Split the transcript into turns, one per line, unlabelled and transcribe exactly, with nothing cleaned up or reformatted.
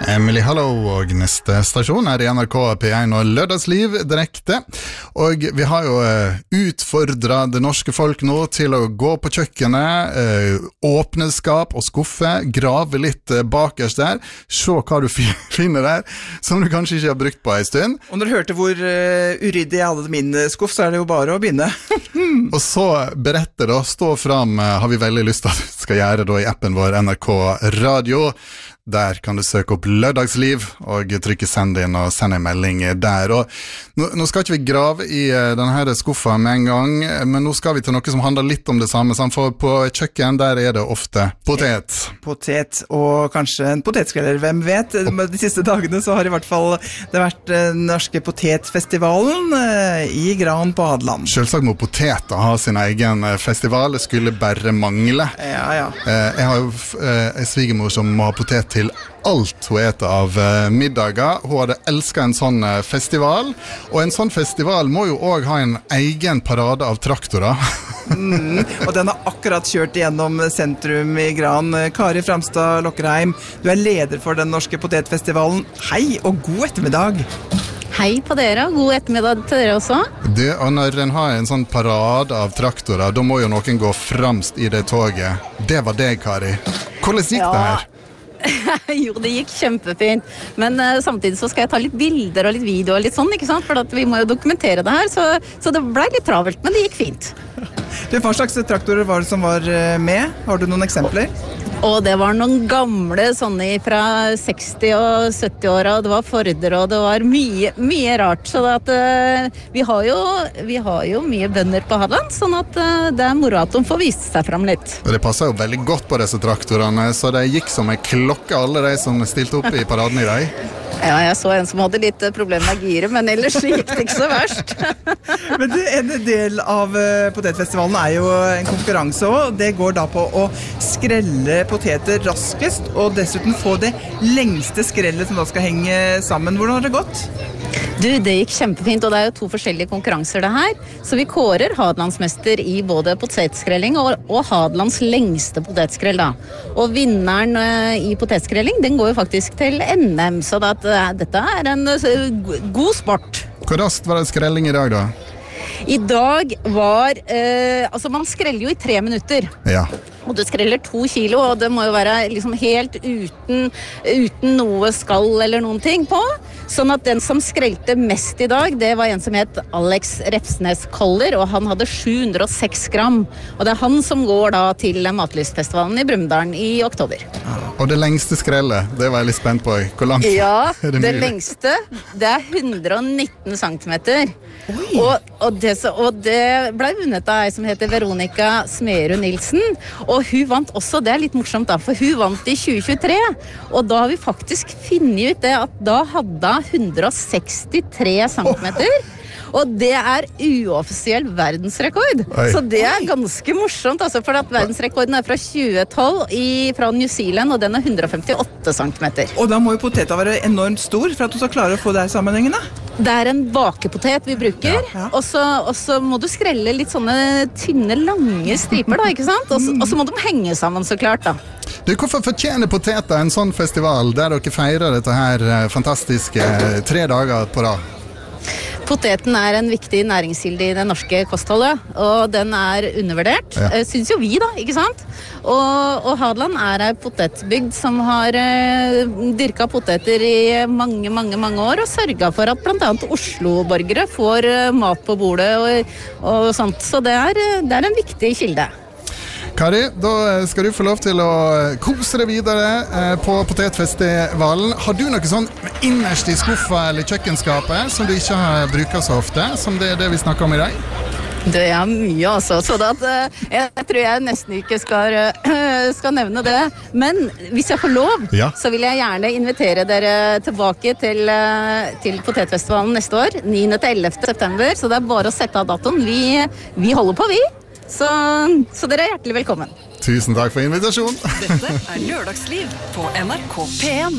Emily Hallo, og neste stasjon er i N R K P én og Lørdagsliv direkte. Og vi har jo utfordret det norske folk nå til å gå på kjøkkenet, åpne skap og skuffe, grave litt bakerst der, se hva du finner der, som du kanskje ikke har brukt på en stund.
Og når du hørte hvor uh, uryddig jeg hadde min skuff, så er det jo bare å begynne.
Og så berette da, stå fram, har vi veldig lyst til at du skal gjøre da i appen vår N R K Radio. Der kan du søke opp Lørdagsliv og trykke send inn og sende en melding der. Og nå, nå skal ikke vi grave i denne skuffa med en gang, men nå skal vi til noe som handler litt om det samme. For på kjøkken der er det ofte potet.
Potet, og kanskje en potetskreller, hvem vet? De siste dagene så har i hvert fall det vært den norske potetfestivalen i Gran på Hadeland.
Selvsagt må poteter ha sin egen festival, det skulle bare mangle.
Ja, ja.
Jeg har jo en svigermor som må ha potet til alt hun eter av middager. Hun hadde elsket en sånn festival, og en sånn festival må jo også ha en egen parade av traktorer.
mm, og den har akkurat kjørt gjennom sentrum i Gran. Kari Framstad Lokkerheim, du er leder for den norske potetfestivalen. Hei og god ettermiddag!
Hei på dere, og god ettermiddag til dere også.
Det, og når en har en sånn parade av traktorer, da må jo noen gå fremst i det toget. Det var deg, Kari. Hvordan gikk ja. det her?
Jo, det gikk kjempefint, men uh, samtidig så skal jeg ta litt bilder og litt video og litt sånn, ikke sant? For at vi må jo dokumentere det her, så, så det ble litt travelt, men det gikk fint.
Du, hva slags traktorer var det som var med? Har du noen eksempler?
Og det var noen gamle sånne fra seksti- og sytti-åra, og det var Forder, og det var mye, mye rart. Så at, uh, vi, har jo, vi har jo mye bønder på Hadeland, sånn at uh, det er moro at de får vist seg frem litt.
Og det passer jo veldig godt på disse traktorene, så det gikk som en klokke alle de som stilte opp i paraden i dag.
Ja, jeg så en som hadde litt problem med giret, men ellers gikk det ikke så verst.
Men det, en del av uh, potetfestivalen er jo en konkurranse også. Det går da på å skrelle poteter raskest, og dessuten få det lengste skrellet som da skal henge sammen. Hvordan har det gått?
Du, det gikk kjempefint, og det er jo to forskjellige konkurranser det her. Så vi kårer Hadelandsmester i både potetskrelling og, og Hadelands lengste potetskrell da. Og vinneren uh, i potetskrelling, den går jo faktisk til N M, så at, uh, dette er en uh, god sport.
Hvor raskt var det skrelling i dag da?
I dag var, uh, altså man skreller jo i tre minutter.
Ja.
Og du skreller to kilo, og det må jo være liksom helt uten, uten noe skall eller noen ting på. Sånn at den som skrelte mest i dag, det var en som het Alex Refsnes Koller, og han hadde sju hundre og seks gram. Og det er han som går da til Matlystfestivalen i Brumunddal i oktober.
Og det lengste skrellet, det var jeg litt spent på. Hvor langt
ja,
er det?
Det lengste, det er hundre og nitten centimeter. Og, og, det, og det ble vunnet av ei som heter Veronica Smerud Nilsen, og hun vant også, det er litt morsomt da, for hun vant i tjue tjuetre, og da har vi faktisk finnet ut det at da hadde hundre og sekstitre centimeter, og det er uoffisiell verdensrekord. Oi. Så det er ganske morsomt, altså, for at verdensrekorden er fra tjue tolv i, fra New Zealand, og den er hundre og femtiåtte centimeter.
Og da må jo poteta være enormt stor for at du skal klare å få det her sammenhengen da?
Det er en bakepotet vi bruker, ja. Ja. Og, så, og så må du skrelle litt sånne tynne, lange striper da, ikke sant? Og så, og så må de henge sammen så klart da.
Du, hvorfor fortjener poteter en sånn festival der dere feirer dette her fantastiske tre dager på rad?
Poteten er en viktig næringskilde i det norske kostholdet, og den er undervurdert, ja. Synes jo vi da, ikke sant? Og, og Hadeland er en potetbygd som har eh, dyrket poteter i mange, mange, mange år, og sørget for at blant annet Oslo-borgere får eh, mat på bordet og, og sånt, så det er, det er en viktig kilde.
Kari, da skal du få lov til å kose deg videre på potetfestivalen. Har du noe sånn innerst i skuffa eller kjøkkenskapet som du ikke bruker så ofte, som det er det vi snakker om i dag?
Det er mye altså, så at, jeg tror jeg nesten ikke skal, skal nevne det. Men hvis jeg får lov, ja. Så vil jeg gjerne invitere dere tilbake til, til potetfestivalen neste år, niende til ellevte september, så det er bare å sette av datoen. Vi, vi holder på, vi. Så, så dere er hjertelig velkommen.
Tusen takk for invitasjonen.
Dette er Lørdagsliv på N R K P én.